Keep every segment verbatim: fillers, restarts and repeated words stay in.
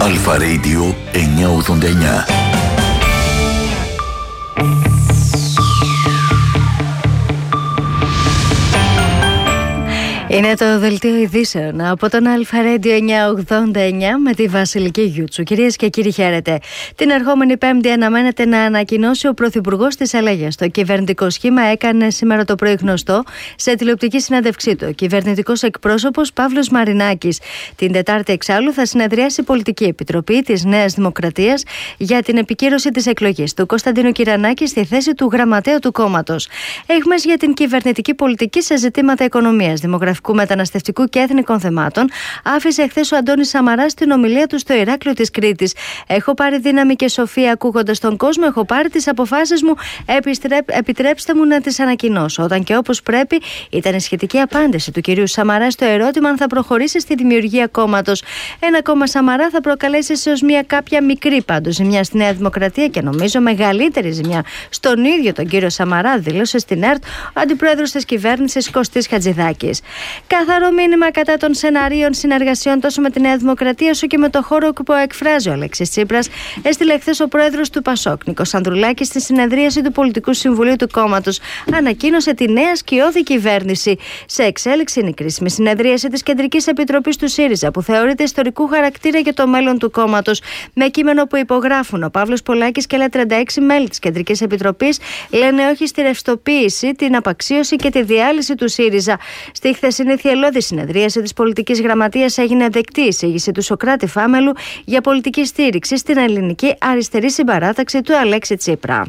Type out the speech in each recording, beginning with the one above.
Αλφα Radio εννιακόσια ογδόντα εννιά. Είναι το δελτίο ειδήσεων από τον Αλφα Radio εννιακόσια ογδόντα εννιά με τη Βασιλική Γιούτσου. Κυρίες και κύριοι, χαίρετε. Την ερχόμενη Πέμπτη αναμένεται να ανακοινώσει ο Πρωθυπουργός της αλλαγής. Το κυβερνητικό σχήμα έκανε σήμερα το πρωί γνωστό σε τηλεοπτική συνέντευξή του. Ο κυβερνητικός εκπρόσωπος Παύλος Μαρινάκης. Την Τετάρτη εξάλλου θα συνεδριάσει η Πολιτική Επιτροπή της Νέας Δημοκρατίας για την επικύρωση της εκλογής του Κωνσταντίνου Κυρανάκη στη θέση του γραμματέα του κόμματος. Έχμες για την κυβερνητική πολιτική σε ζητήματα οικονομίας, δημογραφικής, μεταναστευτικού και εθνικών θεμάτων, άφησε χθες ο Αντώνης Σαμαράς την ομιλία του στο Ηράκλειο της Κρήτης. Έχω πάρει δύναμη και σοφία ακούγοντας τον κόσμο, έχω πάρει τις αποφάσεις μου, επιστρέπ, επιτρέψτε μου να τις ανακοινώσω. Όταν και όπως πρέπει, ήταν η σχετική απάντηση του κυρίου Σαμαρά στο ερώτημα αν θα προχωρήσει στη δημιουργία κόμματος. Ένα κόμμα Σαμαρά θα προκαλέσει ίσως μια κάποια μικρή πάντως ζημιά στη Νέα Δημοκρατία και νομίζω μεγαλύτερη ζημιά στον ίδιο τον κύριο Σαμαρά, δήλωσε στην ΕΡΤ ο αντιπρόεδρος της κυβέρνησης Κωστής Χατζηδάκης. Καθαρό μήνυμα κατά των σεναρίων συνεργασιών τόσο με τη Νέα Δημοκρατία όσο και με το χώρο που εκφράζει ο Αλέξης Τσίπρας, έστειλε χθες ο πρόεδρος του Πασόκ, Νίκος Ανδρουλάκης, στη συνεδρίαση του Πολιτικού Συμβουλίου του κόμματος. Ανακοίνωσε τη νέα σκιώδη κυβέρνηση. Σε εξέλιξη είναι η κρίσιμη συνεδρίαση της Κεντρικής Επιτροπής του ΣΥΡΙΖΑ, που θεωρείται ιστορικού χαρακτήρα για το μέλλον του κόμματος. Με κείμενο που υπογράφουν ο Παύλος Πολάκης και άλλα τριάντα έξι μέλη της Κεντρικής Επιτροπής, λένε όχι στη ρευστοποίηση, την απαξίωση και τη διάλυση του ΣΥΡΙΖΑ. Στη χθεσινή θυελλώδη συνεδρίαση της Πολιτικής Γραμματείας έγινε δεκτή η εισήγηση του Σωκράτη Φάμελου για πολιτική στήριξη στην ελληνική αριστερή συμπαράταξη του Αλέξη Τσίπρα.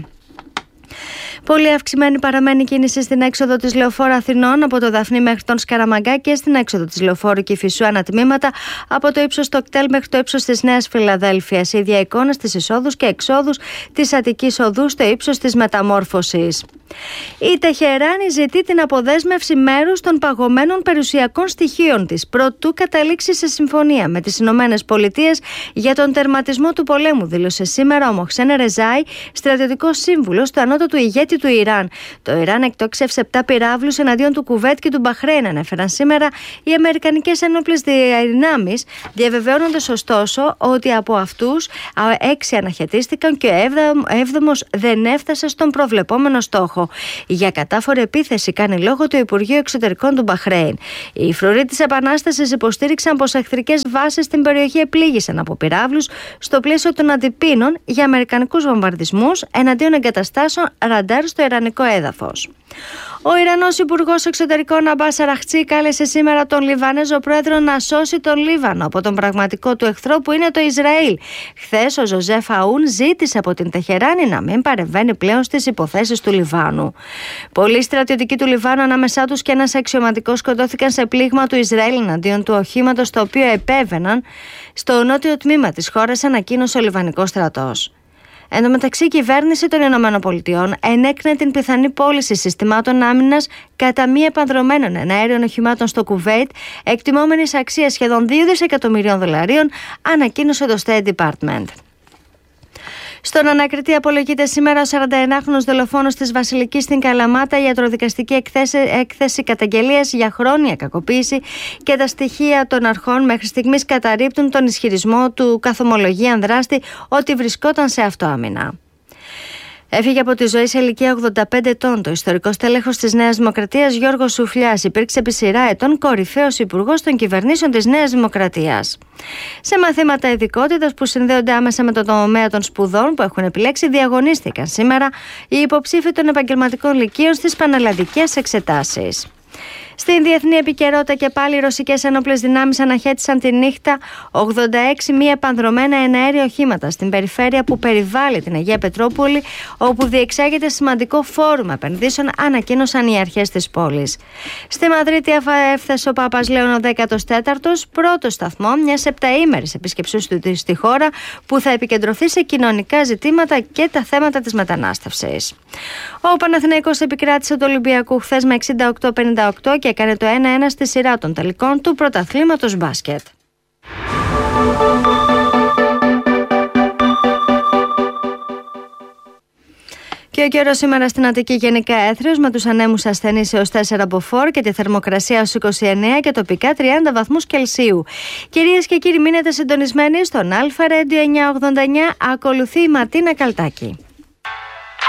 Πολύ αυξημένη παραμένει η κίνηση στην έξοδο της Λεωφόρου Αθηνών από το Δαφνί μέχρι τον Σκαραμαγκά και στην έξοδο της Λεωφόρου Κηφισού ανατμήματα από το ύψος του κτέλ μέχρι το ύψος της Νέας Φιλαδέλφειας. Η ίδια εικόνα στις εισόδους και εξόδους της Αττικής Οδού στο ύψος της Μεταμόρφωσης. Η Τεχεράνη ζητεί την αποδέσμευση μέρους των παγωμένων περιουσιακών στοιχείων της προτού καταλήξει σε συμφωνία με τις Ηνωμένες Πολιτείες για τον τερματισμό του πολέμου, δήλωσε σήμερα ο Μοχσέν Ρεζάι, στρατιωτικός σύμβουλος του ανώτατου ηγέτη του Ιράν. Το Ιράν εκτόξευσε επτά πυράβλους εναντίον του Κουβέτ και του Μπαχρέιν, ανέφεραν σήμερα οι αμερικανικές ενόπλες δυνάμεις, διαβεβαιώνοντας ωστόσο ότι από αυτούς έξι αναχαιτίστηκαν και ο έβδομος δεν έφτασε στον προβλεπόμενο στόχο. Για κατάφορη επίθεση κάνει λόγο το Υπουργείο Εξωτερικών του Μπαχρέιν. Οι φρουροί της Επανάστασης υποστήριξαν πως εχθρικές βάσεις στην περιοχή επλήγησαν από πυράβλους στο πλαίσιο των αντιπίνων για αμερικανικούς βομβαρδισμούς εναντίον εγκαταστάσεων ραντάρ στο ιρανικό έδαφος. Ο Ιρανός Υπουργός Εξωτερικών Αμπάς Αραχτσί κάλεσε σήμερα τον Λιβανέζο πρόεδρο να σώσει τον Λίβανο από τον πραγματικό του εχθρό που είναι το Ισραήλ. Χθες ο Ζωζέφ Αούν ζήτησε από την Τεχεράνη να μην παρεμβαίνει πλέον στις υποθέσεις του Λιβάνου. Πολλοί στρατιωτικοί του Λιβάνου, ανάμεσά τους και ένας αξιωματικός, σκοτώθηκαν σε πλήγμα του Ισραήλ εναντίον του οχήματος το οποίο επέβαιναν στο νότιο τμήμα της χώρας, ανακοίνωσε ο Λιβανικός στρατός. Εν τω μεταξύ, η κυβέρνηση των ΗΠΑ ενέκρινε την πιθανή πώληση συστημάτων άμυνας κατά μη επανδρωμένων εναέριων οχημάτων στο Κουβέιτ, εκτιμόμενης αξίας σχεδόν δύο δισεκατομμυρίων δολαρίων, ανακοίνωσε το State Department. Στον ανακριτή απολογείται σήμερα ο σαρανταενάχρονος δολοφόνος της Βασιλικής στην Καλαμάτα. Η ιατροδικαστική έκθεση, έκθεση καταγγελίας για χρόνια κακοποίηση και τα στοιχεία των αρχών μέχρι στιγμής καταρρίπτουν τον ισχυρισμό του καθομολογίαν δράστη ότι βρισκόταν σε αυτοάμυνα. Έφυγε από τη ζωή σε ηλικία ογδόντα πέντε ετών το ιστορικό στέλεχος της Νέας Δημοκρατίας Γιώργος Σουφλιάς. Υπήρξε επί σειρά ετών κορυφαίος υπουργός των κυβερνήσεων της Νέας Δημοκρατίας. Σε μαθήματα ειδικότητας που συνδέονται άμεσα με τον τομέα των σπουδών που έχουν επιλέξει, διαγωνίστηκαν σήμερα οι υποψήφοι των επαγγελματικών λυκείων στις πανελλαδικές εξετάσεις. Στην διεθνή επικαιρότητα και πάλι οι ρωσικές ένοπλες δυνάμεις αναχέτησαν τη νύχτα ογδόντα έξι μη επανδρωμένα εναέρια οχήματα στην περιφέρεια που περιβάλλει την Αγία Πετρούπολη, όπου διεξάγεται σημαντικό φόρουμ επενδύσεων, ανακοίνωσαν οι αρχές της πόλης. Στη Μαδρίτη έφτασε ο Πάπας Λέων ο δέκατος τέταρτος, πρώτο σταθμό μιας επταήμερης επίσκεψης του στη χώρα που θα επικεντρωθεί σε κοινωνικά ζητήματα και τα θέματα της μετανάστευσης. Ο Παναθηναϊκός επικράτησε του Ολυμπιακού χθες με εξήντα οκτώ πενήντα οκτώ και έκανε το ένα ένα στη σειρά των τελικών του πρωταθλήματος μπάσκετ. Και ο καιρός σήμερα στην Αττική γενικά έθριος, με τους ανέμους ασθενείς έως τέσσερα από φορ και τη θερμοκρασία έως είκοσι εννέα και τοπικά τριάντα βαθμούς Κελσίου. Κυρίες και κύριοι, μείνετε συντονισμένοι στον Αλφα Radio εννιακόσια ογδόντα εννιά. Ακολουθεί η Ματίνα Καλτάκη.